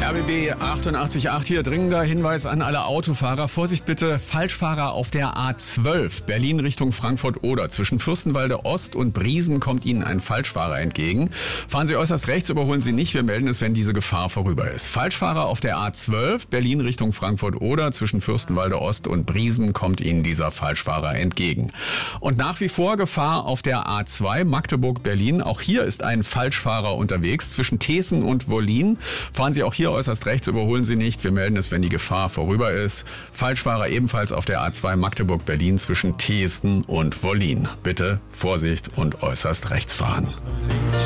RBB 88.8 hier, dringender Hinweis an alle Autofahrer. Vorsicht bitte, Falschfahrer auf der A12, Berlin Richtung Frankfurt-Oder. Zwischen Fürstenwalde Ost und Briesen kommt Ihnen ein Falschfahrer entgegen. Fahren Sie äußerst rechts, überholen Sie nicht. Wir melden es, wenn diese Gefahr vorüber ist. Falschfahrer auf der A12, Berlin Richtung Frankfurt-Oder. Zwischen Fürstenwalde Ost und Briesen kommt Ihnen dieser Falschfahrer entgegen. Und nach wie vor Gefahr auf der A2, Magdeburg-Berlin. Auch hier ist ein Falschfahrer unterwegs. Zwischen Teeßen und Wollin. Fahren Sie auch hier äußerst rechts, überholen Sie nicht. Wir melden es, wenn die Gefahr vorüber ist. Falschfahrer ebenfalls auf der A2 Magdeburg-Berlin zwischen Teeßen und Wollin. Bitte Vorsicht und äußerst rechts fahren.